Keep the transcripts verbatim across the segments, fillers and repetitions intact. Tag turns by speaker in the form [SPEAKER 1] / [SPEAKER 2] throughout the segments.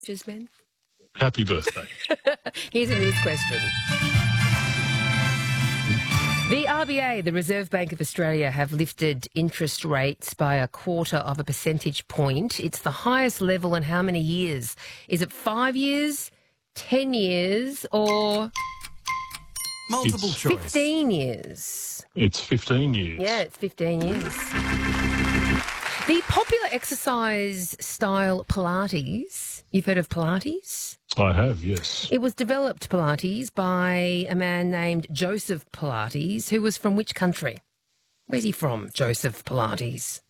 [SPEAKER 1] Just Ben.
[SPEAKER 2] Happy birthday.
[SPEAKER 1] Here's a news question. The R B A, the Reserve Bank of Australia, have lifted interest rates by a quarter of a percentage point. It's the highest level in how many years? Is it five years, ten years, or
[SPEAKER 3] Multiple
[SPEAKER 2] It's-
[SPEAKER 3] choice.
[SPEAKER 1] fifteen years?
[SPEAKER 2] It's fifteen years.
[SPEAKER 1] Yeah, it's fifteen years. The popular exercise style Pilates, you've heard of Pilates?
[SPEAKER 2] I have, yes.
[SPEAKER 1] It was developed, Pilates, by a man named Joseph Pilates, who was from which country? Where's he from, Joseph Pilates?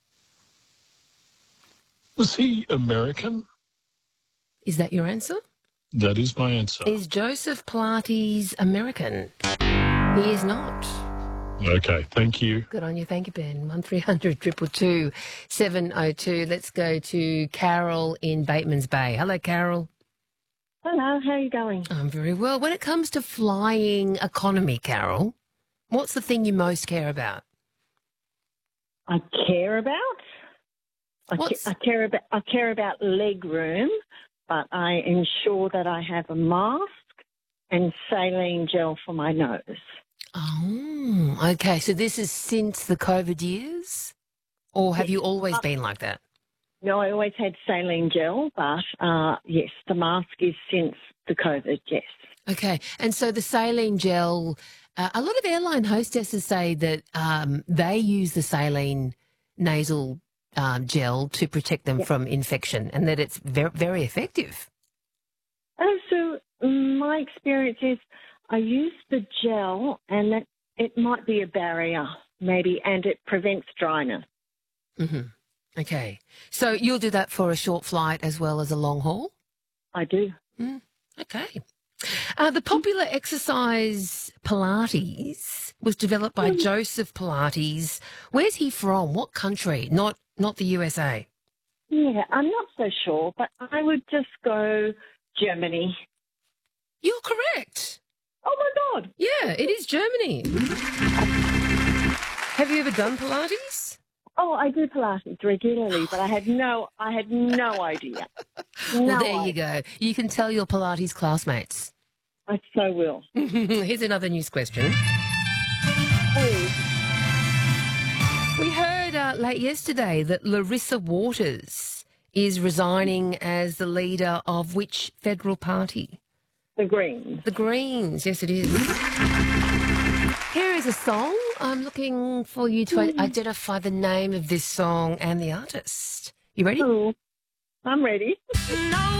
[SPEAKER 2] Was he American?
[SPEAKER 1] Is that your answer?
[SPEAKER 2] That is my answer.
[SPEAKER 1] Is Joseph Pilates American? He is not.
[SPEAKER 2] Okay, thank you.
[SPEAKER 1] Good on you. Thank you, Ben. one three hundred two two two seven oh two. Let's go to Carol in Bateman's Bay. Hello, Carol.
[SPEAKER 4] Hello, how are you going?
[SPEAKER 1] I'm very well. When it comes to flying economy, Carol, what's the thing you most care about?
[SPEAKER 4] I care about. I, ca-
[SPEAKER 1] What's-
[SPEAKER 4] I care about. I care about leg room, but I ensure that I have a mask and saline gel for my nose.
[SPEAKER 1] Oh, okay. So this is since the COVID years? Or have you always been like that?
[SPEAKER 4] No, I always had saline gel, but uh, yes, the mask is since the COVID. Yes.
[SPEAKER 1] Okay. And so the saline gel, uh, a lot of airline hostesses say that um, they use the saline nasal um, gel to protect them
[SPEAKER 4] Yeah.
[SPEAKER 1] from infection and that it's very, very effective.
[SPEAKER 4] Oh, so mm, my experience is I use the gel, and that it might be a barrier, maybe, and it prevents dryness.
[SPEAKER 1] hmm Okay. So you'll do that for a short flight as well as a long haul?
[SPEAKER 4] I do.
[SPEAKER 1] Okay. Uh, the popular exercise Pilates was developed by Joseph Pilates. Where's he from? What country? Not not the U S A.
[SPEAKER 4] Yeah, I'm not so sure, but I would just go Germany.
[SPEAKER 1] You're correct.
[SPEAKER 4] Oh my God!
[SPEAKER 1] Yeah, it is Germany. Have you ever done Pilates?
[SPEAKER 4] Oh, I do Pilates regularly, but I had no, I had no idea. No
[SPEAKER 1] Well, there you
[SPEAKER 4] idea.
[SPEAKER 1] go. You can tell your Pilates classmates.
[SPEAKER 4] I so will.
[SPEAKER 1] Here's another news question.
[SPEAKER 4] Oh,
[SPEAKER 1] We heard uh, late yesterday that Larissa Waters is resigning as the leader of which federal party?
[SPEAKER 4] the Greens.
[SPEAKER 1] The Greens. Yes, it is. Here is a song. I'm looking for you to i- identify the name of this song and the artist. You ready?
[SPEAKER 4] Oh, I'm ready.
[SPEAKER 1] No